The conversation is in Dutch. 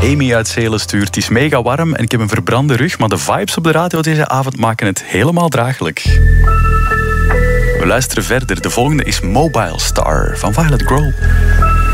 Amy uit Zelen stuurt: het is mega warm en ik heb een verbrande rug, maar de vibes op de radio deze avond maken het helemaal draaglijk. We luisteren verder. De volgende is Mobile Star van Violet Grohl.